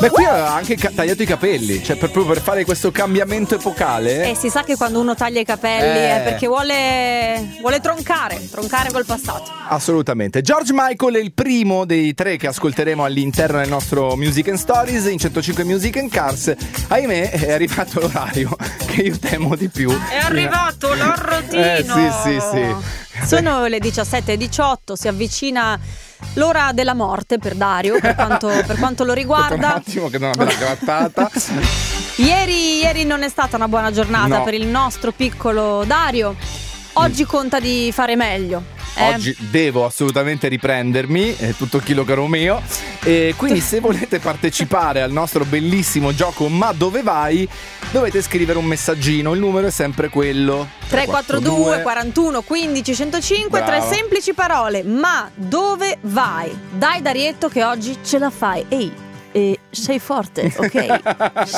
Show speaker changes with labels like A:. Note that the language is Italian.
A: Beh, qui aveva anche tagliato i capelli, cioè proprio per fare questo cambiamento epocale.
B: Si sa che quando uno taglia i capelli è perché vuole troncare col passato.
A: Assolutamente. George Michael è il primo dei 3 che ascolteremo all'interno del nostro Music and Stories in 105 Music and Cars. Ahimè, è arrivato l'orario che io temo di più.
B: È arrivato l'orrotino.
A: Sì.
B: Sono le 17:18, si avvicina l'ora della morte per Dario, per quanto lo riguarda.
A: Un attimo che do una bella grattata.
B: Ieri non è stata una buona giornata per il nostro piccolo Dario. Oggi conta di fare meglio.
A: Oggi devo assolutamente riprendermi, è tutto chilogrammo mio. E quindi se volete partecipare al nostro bellissimo gioco Ma dove vai? Dovete scrivere un messaggino, il numero è sempre quello
B: 342 41 15 105.
A: Brava.
B: 3 semplici parole. Ma dove vai? Dai Darietto che oggi ce la fai. Ehi, sei forte, ok?